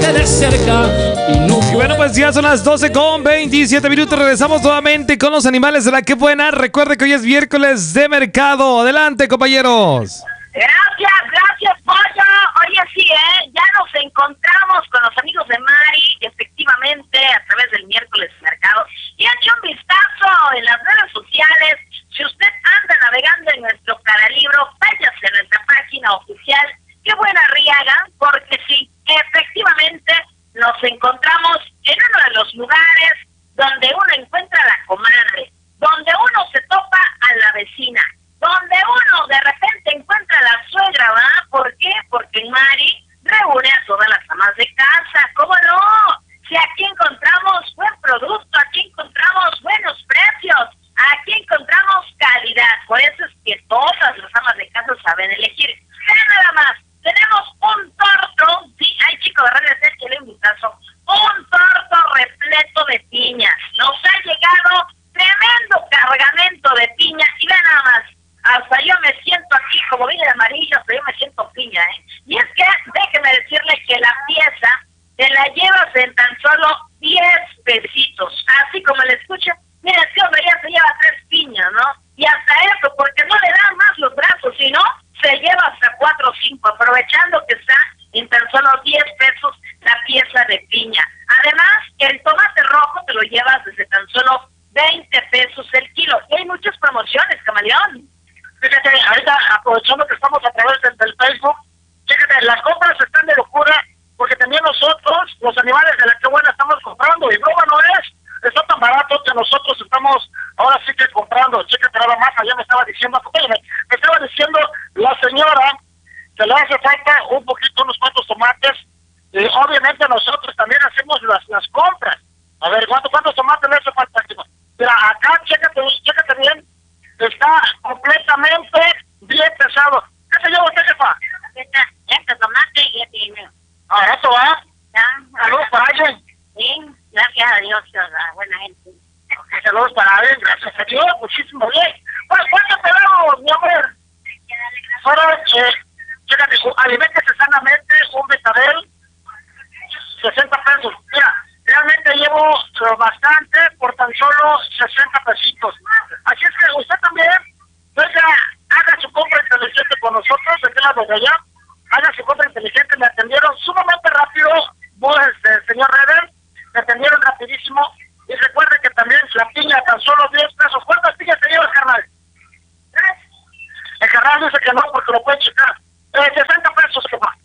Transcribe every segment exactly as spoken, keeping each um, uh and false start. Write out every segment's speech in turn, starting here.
verte de cerca y no. Y bueno, pues ya son las doce con veintisiete minutos. Regresamos nuevamente con los animales de la que buena. Recuerde que hoy es miércoles de mercado. Adelante, compañeros. Gracias, gracias, Pollo. Oye, sí, ¿eh? Ya nos encontramos con los amigos de Mari, efectivamente, a través del miércoles de mercado. Y eche un vistazo en las redes sociales. Si usted anda navegando en nuestro caralibro, váyase a nuestra página oficial. Qué buena Arriaga, porque sí, efectivamente nos encontramos en uno de los lugares donde uno encuentra a la comadre, donde uno se topa a la vecina, donde uno de repente encuentra a la suegra, ¿va? ¿Por qué? Porque Mari reúne a todas las amas de casa. ¿Cómo no? Si aquí encontramos buen producto, aquí encontramos buenos precios, aquí encontramos calidad. Por eso es que todas las amas de casa saben elegir. Pero nada más, tenemos un torto, sí, ay chico de Radio Set, que le un vistazo, un torto repleto de piñas. Nos ha llegado tremendo cargamento de piña y ve nada más, hasta yo me siento aquí como viene de amarillo, hasta yo me siento piña, ¿eh? Y es que déjeme decirle que la pieza te la llevas en tan solo diez pesitos, así como le escucho. Mira, este hombre ya se lleva tres piñas, ¿no? Y hasta eso, porque no le dan más los brazos, sino se lleva hasta cuatro o cinco, aprovechando que está en tan solo diez pesos la pieza de piña. Además, el tomate rojo te lo llevas desde tan solo veinte pesos el kilo. Y hay muchas promociones, camaleón. Fíjate, ahorita aprovechando que estamos a través del, del Facebook, fíjate, las compras están de locura, porque también nosotros, los animales de la que buena, estamos comprando, y broma no es, está tan barato que nosotros estamos ahora sí que comprando. Chécate nada más, allá me estaba diciendo, oye, me, me estaba diciendo la señora que le hace falta un poquito, unos cuantos tomates, y obviamente nosotros también hacemos las, las compras. A ver, ¿cuántos, cuántos tomates le hace falta? Mira, acá, chécate, chécate bien, está completamente bien pesado. ¿Qué se lleva usted, jefa? Este tomate y este dinero. Ah, eso va. Saludos para alguien. Sí, gracias a Dios, la buena gente. Okay, saludos para alguien, gracias a Dios, muchísimo bien. Pues, ¿cuánto pedamos, mi amor? Fueron, eh, chécate, aliméntese sanamente, un betabel, sesenta pesos. Mira, realmente llevo uh, bastante por tan solo sesenta pesitos. Así es que usted también, venga, haga su compra inteligente con nosotros, de qué lado de allá, haga su compra inteligente, me atendieron sumamente rápido, vos, este, señor Reder, me atendieron rapidísimo, y recuerde que también la piña tan solo diez pesos. ¿Cuántas piñas te llevas, carnal? ¿Tres? El carnal dice que no, porque lo puede checar. Eh, sesenta pesos, que va.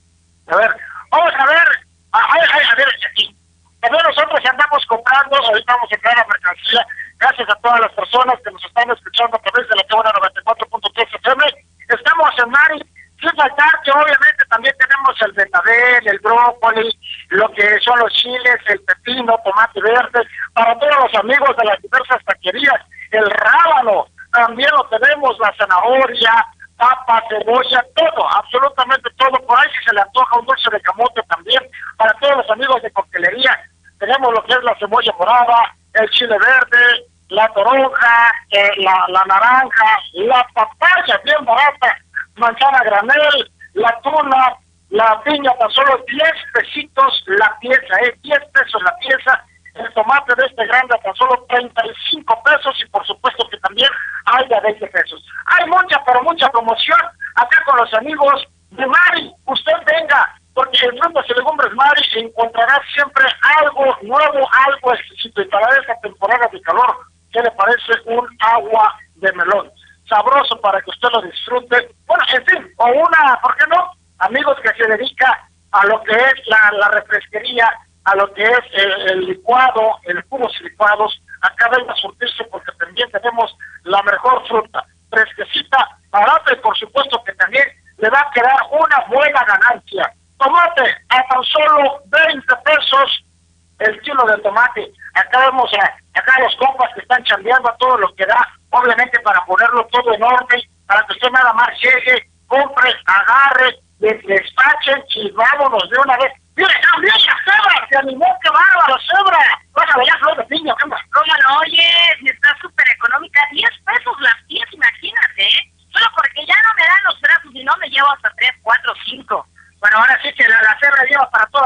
A ver, vamos a ver, a, a, a, a ver, aquí. También nosotros andamos comprando, ahorita vamos a entrar a mercancía, gracias a todas las personas que nos están escuchando a través de la Cámara noventa y cuatro punto tres F M. Estamos en Mari, sin faltar que obviamente también tenemos el betabel, el brócoli, lo que son los chiles, el pepino, tomate verde, para todos los amigos de las diversas taquerías, el rábano, también lo tenemos, la zanahoria, papa, cebolla, todo, absolutamente todo. Por ahí si se le antoja un dulce de camote también, para todos los amigos de coctelería, tenemos lo que es la cebolla morada, el chile verde, la toronja, eh, la, la naranja, la papaya bien barata, manzana granel, la tuna, la piña, tan solo diez pesitos la pieza, eh, diez pesos la pieza, el tomate de este grande tan solo treinta y cinco pesos, y por supuesto que también hay de veinte pesos. Hay mucha, pero mucha promoción acá con los amigos de Mari. Usted venga, porque en Frutas y Legumbres Mari encontrará siempre algo nuevo, algo exquisito, y para esta temporada de calor, ¿qué le parece un agua de melón? Sabroso para que usted lo disfrute. Bueno, en fin, o una, ¿por qué no? Amigos que se dedica a lo que es la, la refresquería, a lo que es el, el licuado, el jugos y licuados, acá venga a surtirse, porque también tenemos la mejor fruta, fresquecita, barata, y por supuesto que también le va a quedar una buena ganancia. Tomate a tan solo veinte pesos el kilo de tomate. Acá vemos a acá los compas que están chambeando a todo lo que da, obviamente para ponerlo todo en orden, para que usted nada más llegue, compre, agarre, les despachen y vámonos de una vez. ¡Mire, también la cebra! ¡Se animó! ¡Qué bárbaro, cebra! ¡Vas a ver flor de piña! ¿Cómo no? Oye, si está súper económica, diez pesos las pies, imagínate, ¿eh? Solo porque ya no me dan los brazos y no me llevo hasta tres, cuatro, cinco. Bueno, ahora sí que la, la cebra lleva para toda la familia.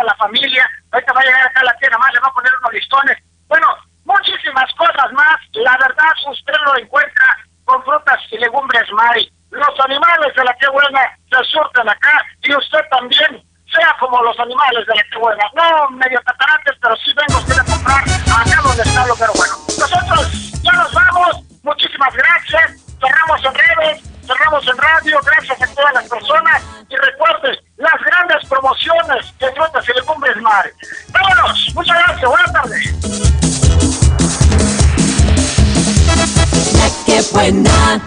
familia. Ahorita va a llegar acá a la tienda más, le va a poner unos listones. Bueno, muchísimas cosas más. La verdad, usted lo encuentra con frutas y legumbres Mari. Los animales de la que buena se surten acá y usted también, sea como los animales de la que buena. No medio catarates, pero sí vengo a usted a comprar acá donde está lo pero bueno. Nosotros ya nos vamos. Muchísimas gracias. Cerramos en redes, cerramos en radio. Gracias a todas las personas. Y recuerde, las grandes promociones de frutas y legumbres Mari. Vámonos. Muchas gracias. Buenas tardes. La que buena.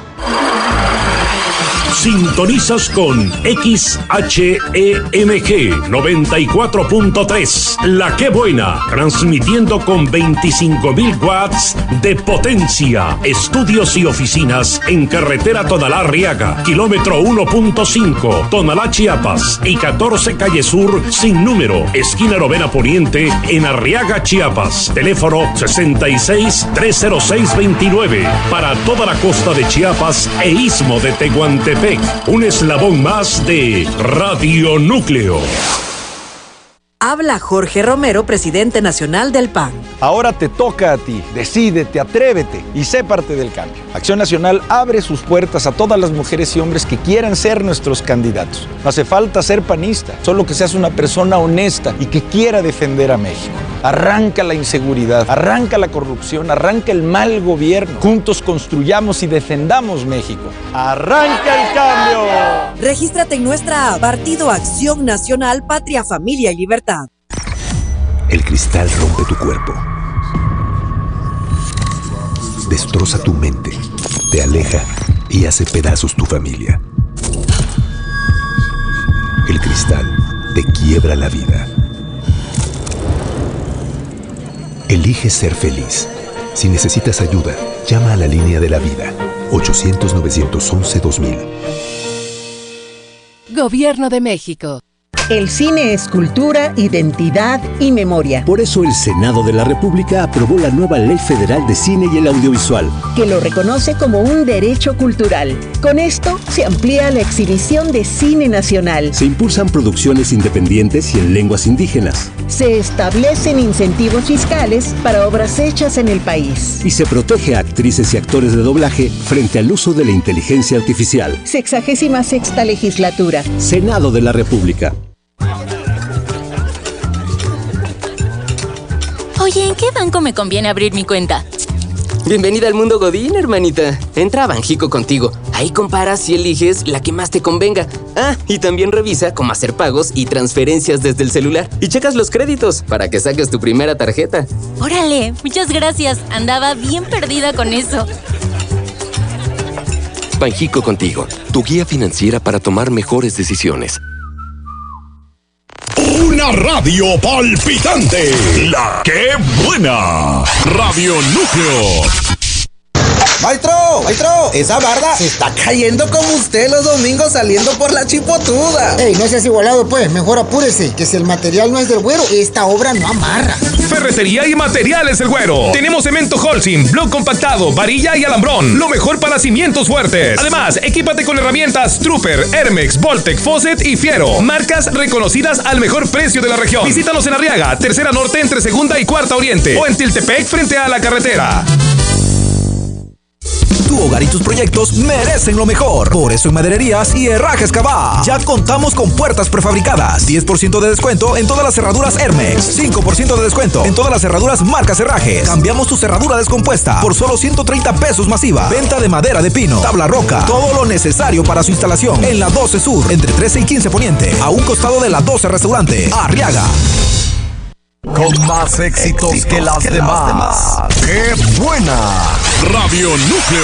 Sintonizas con X H E M G noventa y cuatro punto tres, La Que Buena, transmitiendo con veinticinco mil watts de potencia. Estudios y oficinas en carretera Tonalá-Arriaga, kilómetro uno punto cinco, Tonalá, Chiapas, y catorce calle Sur, sin número, esquina Novena Poniente, en Arriaga, Chiapas. Teléfono sesenta y seis, trescientos seis, veintinueve, para toda la costa de Chiapas e istmo de Tehuantepec. Un eslabón más de Radio Núcleo. Habla Jorge Romero, presidente nacional del P A N. Ahora te toca a ti. Decídete, atrévete y sé parte del cambio. Acción Nacional abre sus puertas a todas las mujeres y hombres que quieran ser nuestros candidatos. No hace falta ser panista, solo que seas una persona honesta y que quiera defender a México. Arranca la inseguridad, arranca la corrupción, arranca el mal gobierno. Juntos construyamos y defendamos México. ¡Arranca el cambio! Regístrate en nuestra app, Partido Acción Nacional, Patria, Familia y Libertad. El cristal rompe tu cuerpo, destroza tu mente, te aleja y hace pedazos tu familia. El cristal te quiebra la vida. Elige ser feliz. Si necesitas ayuda, llama a la línea de la vida, ochocientos, novecientos once, dos mil. Gobierno de México. El cine es cultura, identidad y memoria. Por eso el Senado de la República aprobó la nueva Ley Federal de Cine y el Audiovisual, que lo reconoce como un derecho cultural. Con esto se amplía la exhibición de cine nacional. Se impulsan producciones independientes y en lenguas indígenas. Se establecen incentivos fiscales para obras hechas en el país. Y se protege a actrices y actores de doblaje frente al uso de la inteligencia artificial. Sexagésima sexta legislatura. Senado de la República. Oye, ¿en qué banco me conviene abrir mi cuenta? Bienvenida al mundo Godín, hermanita. Entra a Banjico Contigo. Ahí comparas y eliges la que más te convenga. Ah, y también revisa cómo hacer pagos y transferencias desde el celular. Y checas los créditos para que saques tu primera tarjeta. Órale, muchas gracias. Andaba bien perdida con eso. Banjico Contigo, tu guía financiera para tomar mejores decisiones. Una radio palpitante. La Que Buena. Radio Núcleo. Maestro, maestro, esa barda se está cayendo como usted los domingos saliendo por la chipotuda. Ey, no seas igualado pues, mejor apúrese, que si el material no es del güero, esta obra no amarra. Ferretería y Materiales El Güero. Tenemos cemento Holcim, bloc compactado, varilla y alambrón. Lo mejor para cimientos fuertes. Además, equípate con herramientas Trooper, Hermex, Voltec, Fosset y Fiero. Marcas reconocidas al mejor precio de la región. Visítanos en Arriaga, Tercera Norte entre Segunda y Cuarta Oriente. O en Tiltepec frente a la carretera. Tu hogar y tus proyectos merecen lo mejor. Por eso en Madererías y Herrajes Cabá ya contamos con puertas prefabricadas, diez por ciento de descuento en todas las cerraduras Hermex, cinco por ciento de descuento en todas las cerraduras marcas Herrajes. Cambiamos tu cerradura descompuesta por solo ciento treinta pesos masiva. Venta de madera de pino, tabla roca, todo lo necesario para su instalación en la doce Sur, entre trece y quince Poniente, a un costado de la doce Restaurante, Arriaga. Con más éxitos, éxitos que, las, que demás. las demás. ¡Qué buena! Radio Núcleo.